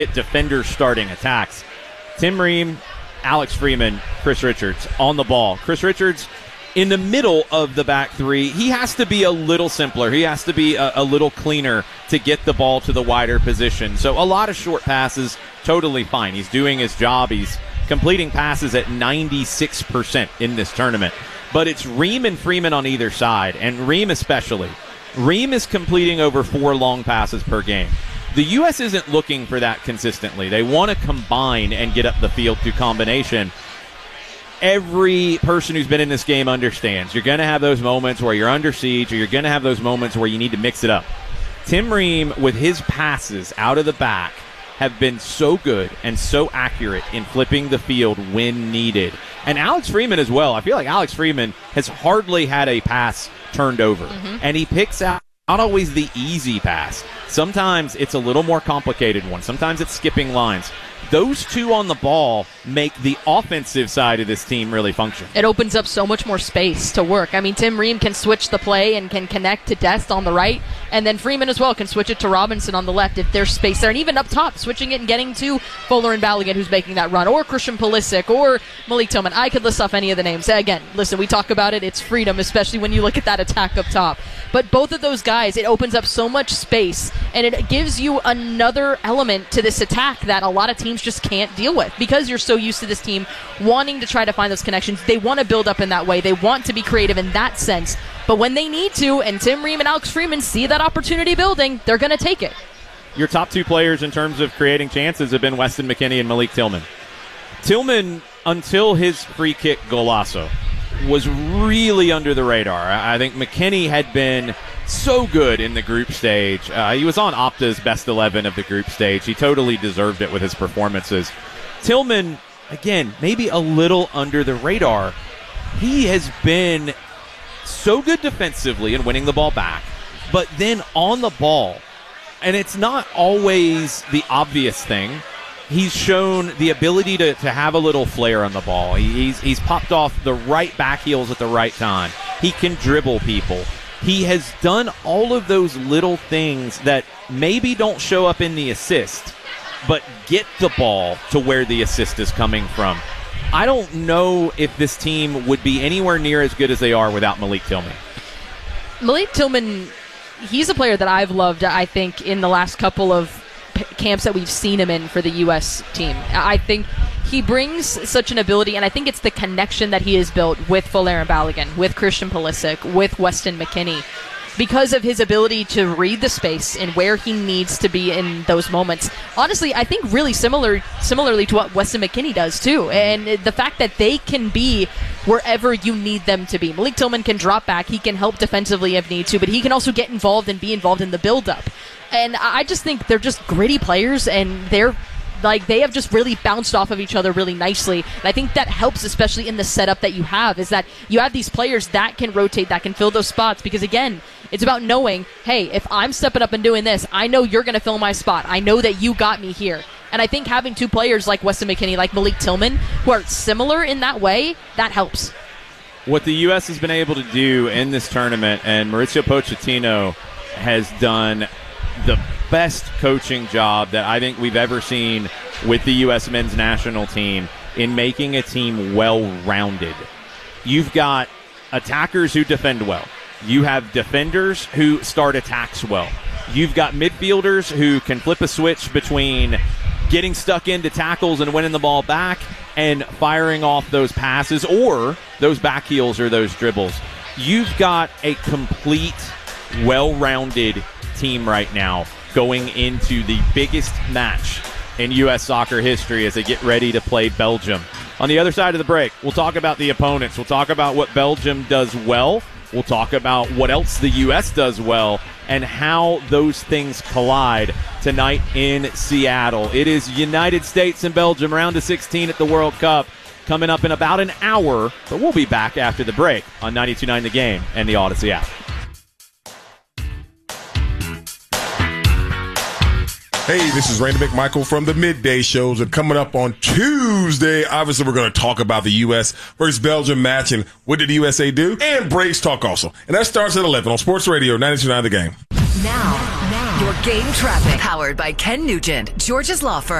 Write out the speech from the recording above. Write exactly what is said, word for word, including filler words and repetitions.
defenders starting attacks. Tim Ream, Alex Freeman, Chris Richards on the ball. Chris Richards in the middle of the back three. He has to be a little simpler. He has to be a, a little cleaner to get the ball to the wider position. So a lot of short passes, totally fine. He's doing his job. He's completing passes at ninety-six percent in this tournament. But it's Ream and Freeman on either side, and Ream especially. Ream is completing over four long passes per game. The U S isn't looking for that consistently. They want to combine and get up the field through combination. Every person who's been in this game understands you're going to have those moments where you're under siege, or you're going to have those moments where you need to mix it up. Tim Ream, with his passes out of the back, have been so good and so accurate in flipping the field when needed. And Alex Freeman as well. I feel like Alex Freeman has hardly had a pass turned over. Mm-hmm. And he picks out not always the easy pass. Sometimes it's a little more complicated one. Sometimes it's skipping lines. Those two on the ball make the offensive side of this team really function. It opens up so much more space to work. I mean, Tim Ream can switch the play and can connect to Dest on the right, and then Freeman as well can switch it to Robinson on the left if there's space there. And even up top, switching it and getting to Fuller and Balogun, who's making that run, or Christian Pulisic, or Malik Tillman. I could list off any of the names. Again, listen, we talk about it. It's freedom, especially when you look at that attack up top. But both of those guys, it opens up so much space, and it gives you another element to this attack that a lot of teams just can't deal with, because you're so used to this team wanting to try to find those connections. They want to build up in that way. They want to be creative in that sense. But when they need to, and Tim Ream and Alex Freeman see that opportunity building, they're going to take it. Your top two players in terms of creating chances have been Weston McKennie and Malik Tillman. Tillman, until his free kick golazo, was really under the radar. I think McKennie had been so good in the group stage. Uh, he was on Opta's best eleven of the group stage. He totally deserved it with his performances. Tillman, again, maybe a little under the radar. He has been so good defensively in winning the ball back, but then on the ball, and it's not always the obvious thing, he's shown the ability to, to have a little flair on the ball. He's, he's popped off the right back heels at the right time. He can dribble people. He has done all of those little things that maybe don't show up in the assist, but get the ball to where the assist is coming from. I don't know if this team would be anywhere near as good as they are without Malik Tillman. Malik Tillman, he's a player that I've loved, I think, in the last couple of camps that we've seen him in for the U S team. I think he brings such an ability, and I think it's the connection that he has built with Fuller and Balogun, with Christian Pulisic, with Weston McKennie, because of his ability to read the space and where he needs to be in those moments. Honestly, I think really similar, similarly to what Weston McKennie does too, and the fact that they can be wherever you need them to be. Malik Tillman can drop back, he can help defensively if need to, but he can also get involved and be involved in the build-up. And I just think they're just gritty players, and they're like they have just really bounced off of each other really nicely. And I think that helps, especially in the setup that you have, is that you have these players that can rotate, that can fill those spots. Because again, it's about knowing, hey, if I'm stepping up and doing this, I know you're going to fill my spot. I know that you got me here. And I think having two players like Weston McKennie, like Malik Tillman, who are similar in that way, that helps. What the U S has been able to do in this tournament, and Mauricio Pochettino has done the best coaching job that I think we've ever seen with the U S men's national team in making a team well-rounded. You've got attackers who defend well. You have defenders who start attacks well. You've got midfielders who can flip a switch between getting stuck into tackles and winning the ball back and firing off those passes or those back heels or those dribbles. You've got a complete, well-rounded team right now going into the biggest match in U S soccer history as they get ready to play Belgium. On the other side of the break, we'll talk about the opponents. We'll talk about what Belgium does well. We'll talk about what else the U S does well and how those things collide tonight in Seattle. It is United States and Belgium, round of sixteen at the World Cup, coming up in about an hour, but we'll be back after the break on ninety-two point nine The Game and the Odyssey app. Hey, this is Randy McMichael from the Midday Shows, and coming up on Tuesday, obviously we're going to talk about the U S versus Belgium match and what did the U S A do, and Braves talk also. And that starts at eleven on Sports Radio ninety-two point nine The Game. Now, now. Your game traffic. Powered by Ken Nugent, George's Law Firm.